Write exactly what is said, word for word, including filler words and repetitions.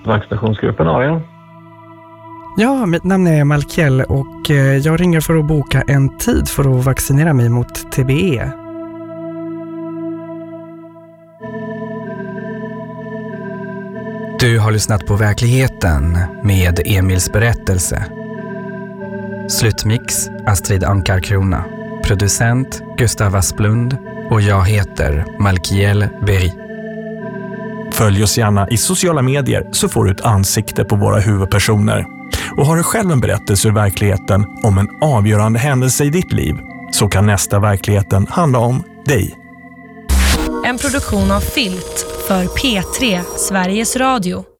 Vaccinationsgruppen Arian. Ja, mitt namn är Malkiel och jag ringer för att boka en tid för att vaccinera mig mot T B E. Du har lyssnat på Verkligheten med Emils berättelse. Slutmix Astrid Ankarkrona. Producent Gustav Asplund och jag heter Malkiel Berry. Följ oss gärna i sociala medier så får du ett ansikte på våra huvudpersoner. Och har du själv en berättelse ur verkligheten om en avgörande händelse i ditt liv så kan nästa Verkligheten handla om dig. En produktion av Filt för P tre Sveriges Radio.